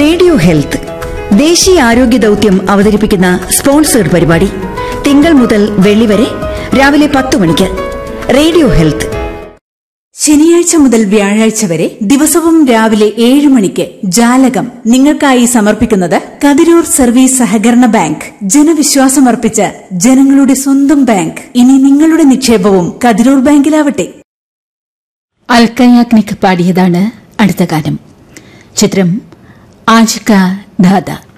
Radio health ദേശീയ ആരോഗ്യ ദൌത്യം അവതരിപ്പിക്കുന്ന സ്പോൺസേഡ് പരിപാടി തിങ്കൾ മുതൽ വെള്ളി വരെ രാവിലെ 10 മണിക്ക്. Radio health. ശനിയാഴ്ച മുതൽ വ്യാഴാഴ്ച വരെ ദിവസവും രാവിലെ 7 മണിക്ക് ജാലകം നിങ്ങൾക്കായി സമർപ്പിക്കുന്നത് കതിരൂർ സർവീസ് സഹകരണ ബാങ്ക്. ജനവിശ്വാസമർപ്പിച്ച ജനങ്ങളുടെ സ്വന്തം ബാങ്ക്. ഇനി നിങ്ങളുടെ നിക്ഷേപവും കതിരൂർ ബാങ്കിലാവട്ടെ. അൽക്കയാഗ്നിക് പാടിയതാണ് അടുത്ത ഗാനം. ചിത്രം ആജ് കാ ദാദ.